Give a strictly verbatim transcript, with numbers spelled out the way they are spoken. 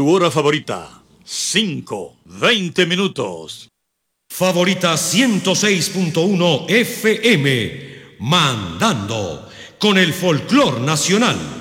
Tu hora favorita, cinco, veinte minutos. Favorita ciento seis punto uno F M, mandando con el folclor nacional.